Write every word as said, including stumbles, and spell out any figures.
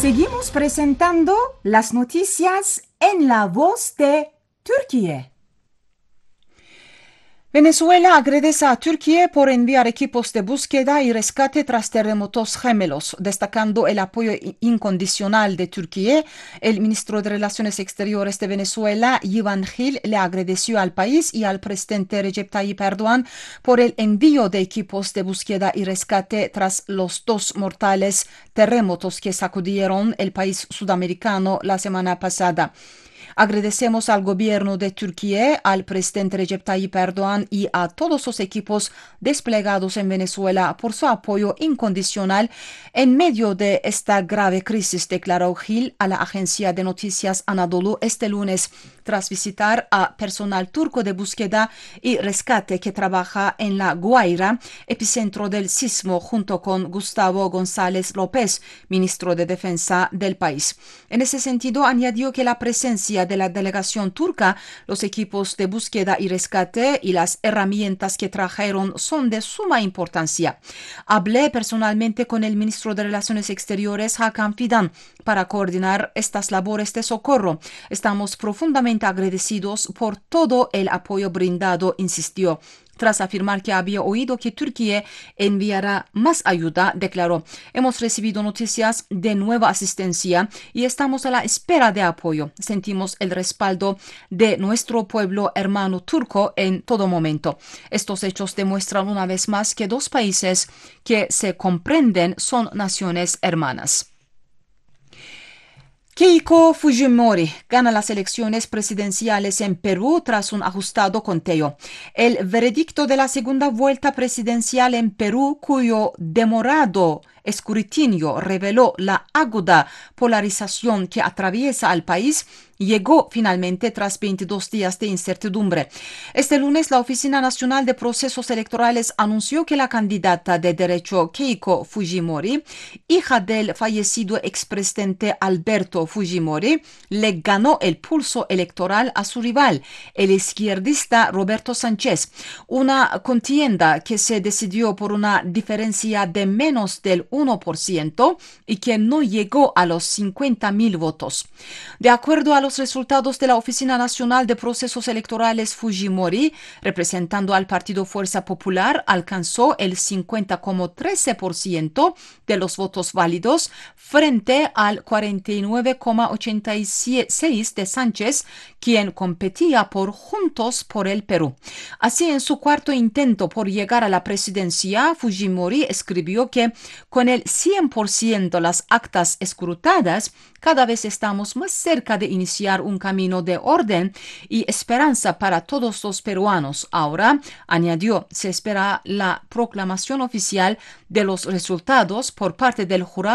Seguimos presentando las noticias en la voz de Turquía. Venezuela agradece a Turquía por enviar equipos de búsqueda y rescate tras terremotos gemelos, destacando el apoyo incondicional de Turquía. El ministro de Relaciones Exteriores de Venezuela, Iván Gil, le agradeció al país y al presidente Recep Tayyip Erdogan por el envío de equipos de búsqueda y rescate tras los dos mortales terremotos que sacudieron el país sudamericano la semana pasada. Agradecemos al gobierno de Turquía, al presidente Recep Tayyip Erdogan y a todos los equipos desplegados en Venezuela por su apoyo incondicional en medio de esta grave crisis, declaró Gil a la agencia de noticias Anadolu este lunes, tras visitar a personal turco de búsqueda y rescate que trabaja en La Guaira, epicentro del sismo, junto con Gustavo González López, ministro de Defensa del país. En ese sentido, añadió que la presencia de la delegación turca, los equipos de búsqueda y rescate y las herramientas que trajeron son de suma importancia. Hablé personalmente con el ministro de Relaciones Exteriores, Hakan Fidan, para coordinar estas labores de socorro. Estamos profundamente agradecidos por todo el apoyo brindado, insistió. Tras afirmar que había oído que Turquía enviará más ayuda, declaró: hemos recibido noticias de nueva asistencia y estamos a la espera de apoyo. Sentimos el respaldo de nuestro pueblo hermano turco en todo momento. Estos hechos demuestran una vez más que dos países que se comprenden son naciones hermanas. Keiko Fujimori gana las elecciones presidenciales en Perú tras un ajustado conteo. El veredicto de la segunda vuelta presidencial en Perú, cuyo demorado escrutinio reveló la aguda polarización que atraviesa al país, llegó finalmente tras veintidós días de incertidumbre. Este lunes, la Oficina Nacional de Procesos Electorales anunció que la candidata de derecho Keiko Fujimori, hija del fallecido expresidente Alberto Fujimori, le ganó el pulso electoral a su rival, el izquierdista Roberto Sánchez. Una contienda que se decidió por una diferencia de menos del uno por ciento y que no llegó a los cincuenta mil votos. De acuerdo a los resultados de la Oficina Nacional de Procesos Electorales, Fujimori, representando al Partido Fuerza Popular, alcanzó el cincuenta coma trece por ciento de los votos válidos frente al cuarenta y nueve coma ochenta y seis de Sánchez, quien competía por Juntos por el Perú. Así, en su cuarto intento por llegar a la presidencia, Fujimori escribió que con el cien por ciento de las actas escrutadas, cada vez estamos más cerca de iniciar un camino de orden y esperanza para todos los peruanos. Ahora, añadió, se espera la proclamación oficial de los resultados por parte del jurado